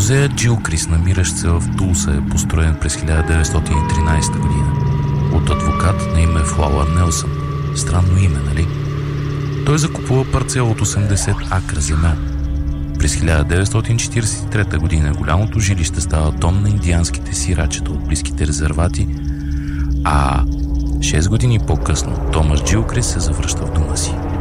Музеят Джилкрис, намиращ се в Тулса, е построен през 1913 година от адвокат на име Флауър Нелсън. Странно име, нали? Той закупува парцел от 80 акра земя. През 1943 година голямото жилище става дом на индианските сирачета от близките резервати, а 6 години по-късно Томас Джилкрис се завръща в дома си.